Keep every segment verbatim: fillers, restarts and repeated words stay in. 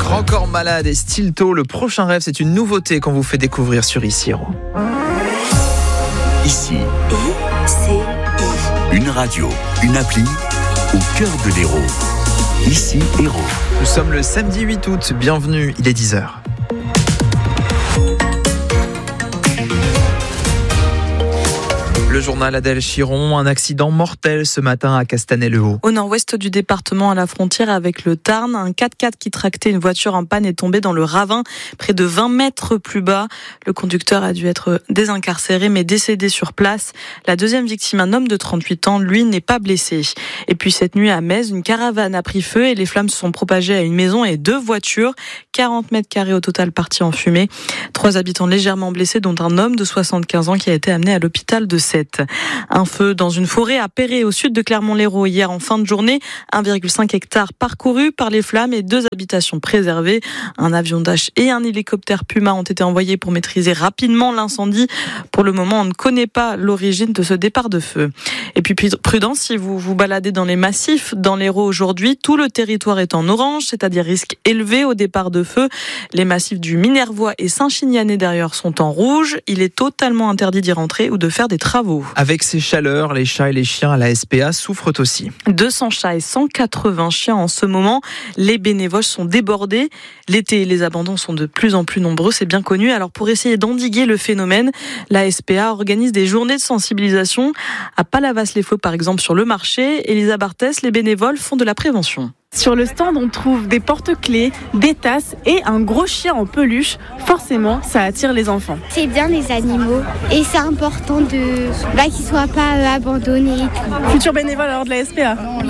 Encore malade et Stilto, le prochain rêve, c'est une nouveauté qu'on vous fait découvrir sur Ici Héros. Ici, I C I. une radio, une appli au cœur de l'Hérault. Ici Hérault. Nous sommes le samedi huit août, bienvenue, il est dix heures. Le journal Adèle Chiron, un accident mortel ce matin à Castanet-le-Haut. Au nord-ouest du département, à la frontière avec le Tarn, un quatre-quatre qui tractait une voiture en panne est tombé dans le ravin, près de vingt mètres plus bas. Le conducteur a dû être désincarcéré, mais décédé sur place. La deuxième victime, un homme de trente-huit ans, lui, n'est pas blessé. Et puis cette nuit à Metz, une caravane a pris feu et les flammes se sont propagées à une maison et deux voitures. quarante mètres carrés au total partis en fumée. Trois habitants légèrement blessés, dont un homme de soixante-quinze ans qui a été amené à l'hôpital de Sète. Un feu dans une forêt à Perret, au sud de Clermont-Lérault, hier en fin de journée. un virgule cinq hectares parcourus par les flammes et deux habitations préservées. Un avion Dash et un hélicoptère Puma ont été envoyés pour maîtriser rapidement l'incendie. Pour le moment, on ne connaît pas l'origine de ce départ de feu. Et puis prudence, si vous vous baladez dans les massifs, dans l'Hérault aujourd'hui, tout le territoire est en orange, c'est-à-dire risque élevé au départ de feu. Les massifs du Minervois et Saint-Chinianais d'ailleurs sont en rouge. Il est totalement interdit d'y rentrer ou de faire des travaux. Avec ces chaleurs, les chats et les chiens à la S P A souffrent aussi. deux cents chats et cent quatre-vingts chiens en ce moment. Les bénévoles sont débordés. L'été, les abandons sont de plus en plus nombreux, c'est bien connu. Alors pour essayer d'endiguer le phénomène, la S P A organise des journées de sensibilisation. À Palavas-les-Flots par exemple sur le marché. Elisa Barthès, les bénévoles font de la prévention. Sur le stand, on trouve des porte-clés, des tasses et un gros chien en peluche. Forcément, ça attire les enfants. C'est bien les animaux et c'est important de bah, qu'ils ne soient pas euh, abandonnés. Et tout. Futur bénévole alors de la S P A. euh,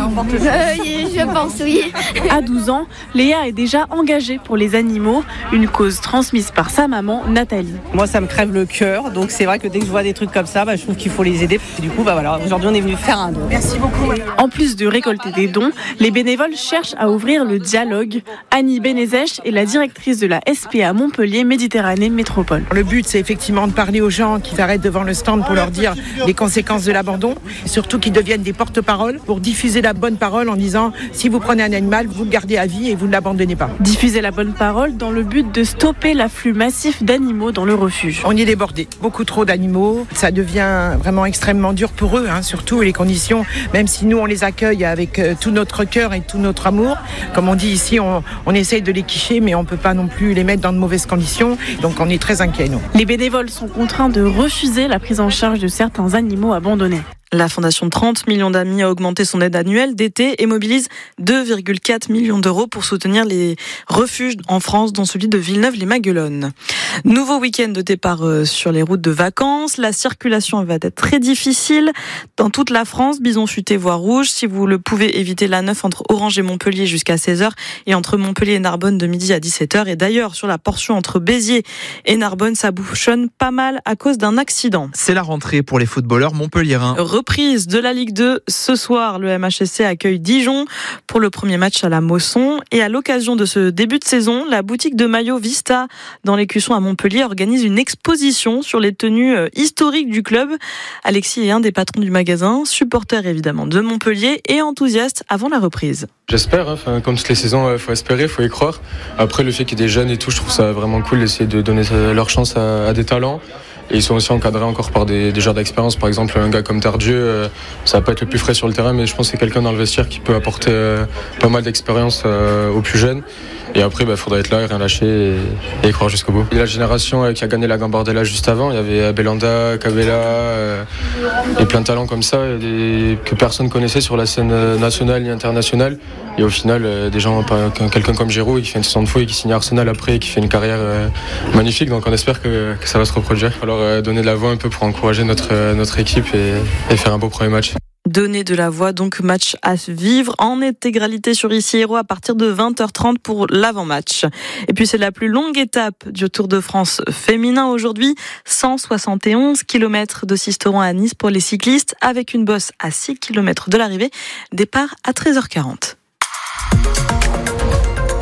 Je pense, oui. À douze ans, Léa est déjà engagée pour les animaux, une cause transmise par sa maman, Nathalie. Moi, ça me crève le cœur, donc c'est vrai que dès que je vois des trucs comme ça, bah, je trouve qu'il faut les aider. Et du coup, bah, voilà, aujourd'hui, on est venu faire un don. Merci beaucoup. En plus de récolter des dons, les bénévoles cherche à ouvrir le dialogue. Annie Benezech est la directrice de la S P A Montpellier Méditerranée Métropole. Le but, c'est effectivement de parler aux gens qui s'arrêtent devant le stand pour leur dire les conséquences de l'abandon, et surtout qu'ils deviennent des porte-paroles pour diffuser la bonne parole en disant si vous prenez un animal, vous le gardez à vie et vous ne l'abandonnez pas. Diffuser la bonne parole dans le but de stopper l'afflux massif d'animaux dans le refuge. On y est débordé, beaucoup trop d'animaux, ça devient vraiment extrêmement dur pour eux, hein, surtout les conditions, même si nous on les accueille avec euh, tout notre cœur et tout notre amour. Comme on dit ici, on, on essaye de les quicher, mais on ne peut pas non plus les mettre dans de mauvaises conditions. Donc on est très inquiets, nous. Les bénévoles sont contraints de refuser la prise en charge de certains animaux abandonnés. La fondation trente millions d'amis a augmenté son aide annuelle d'été et mobilise deux virgule quatre millions d'euros pour soutenir les refuges en France, dont celui de Villeneuve-les-Maguelones. Nouveau week-end de départ sur les routes de vacances. La circulation va être très difficile dans toute la France. Bison futé, voie rouge. Si vous le pouvez, évitez l'A neuf entre Orange et Montpellier jusqu'à seize heures et entre Montpellier et Narbonne de midi à dix-sept heures. Et d'ailleurs, sur la portion entre Béziers et Narbonne, ça bouchonne pas mal à cause d'un accident. C'est la rentrée pour les footballeurs montpelliérains. Reprise de la Ligue deux ce soir. Le M H S C accueille Dijon pour le premier match à la Mosson. Et à l'occasion de ce début de saison, la boutique de maillots Vista dans l'Écusson à Montpellier organise une exposition sur les tenues historiques du club. Alexis est un des patrons du magasin, supporter évidemment de Montpellier et enthousiaste avant la reprise. J'espère, hein, comme toutes les saisons, il faut espérer, il faut y croire. Après, le fait qu'il y ait des jeunes et tout, je trouve ça vraiment cool d'essayer de donner leur chance à, à des talents. Et ils sont aussi encadrés encore par des, des joueurs d'expérience. Par exemple, un gars comme Tardieu, euh, ça va pas être le plus frais sur le terrain, mais je pense que c'est quelqu'un dans le vestiaire qui peut apporter euh, pas mal d'expérience euh, aux plus jeunes. Et après, il bah, faudra être là et rien lâcher et, et y croire jusqu'au bout. Il y a la génération euh, qui a gagné la Gambardella juste avant. Il y avait Belanda, Cabella euh, et plein de talents comme ça et des, que personne connaissait sur la scène nationale et internationale. Et au final, euh, des gens, pas, quelqu'un comme Giroud qui fait une saison de fou et qui signe à Arsenal après et qui fait une carrière euh, magnifique. Donc on espère que, que ça va se reproduire. Alors euh, donner de la voix un peu pour encourager notre, euh, notre équipe et, et faire un beau premier match. Donner de la voix, donc match à vivre en intégralité sur Ici Héros à partir de vingt heures trente pour l'avant-match. Et puis c'est la plus longue étape du Tour de France féminin aujourd'hui, cent soixante et onze kilomètres de Sisteron à Nice pour les cyclistes avec une bosse à six kilomètres de l'arrivée, départ à treize heures quarante.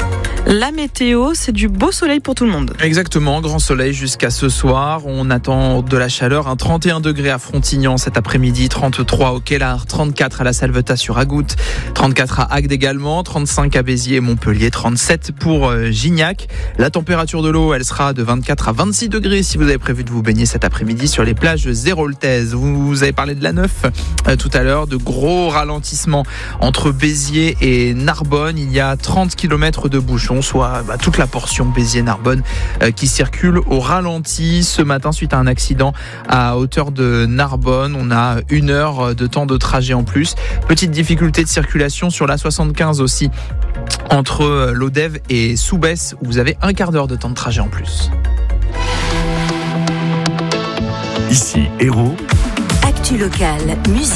La météo, c'est du beau soleil pour tout le monde. Exactement, grand soleil jusqu'à ce soir. On attend de la chaleur, un trente et un degrés à Frontignan cet après-midi, trente-trois au Kellar, trente-quatre à la Salvetat sur Agout, trente-quatre à Agde également, trente-cinq à Béziers et Montpellier, trente-sept pour Gignac. La température de l'eau, elle sera de vingt-quatre à vingt-six degrés si vous avez prévu de vous baigner cet après-midi sur les plages zéroltaises. Vous avez parlé de la Neuf euh, tout à l'heure, de gros ralentissements entre Béziers et Narbonne. Il y a trente kilomètres de bouchons, soit bah, toute la portion Béziers-Narbonne euh, qui circule au ralenti ce matin suite à un accident à hauteur de Narbonne. On a une heure de temps de trajet en plus. Petite difficulté de circulation sur la soixante-quinze aussi entre Lodève et Soubès où vous avez un quart d'heure de temps de trajet en plus. Ici Hérault. Actu locale, musique.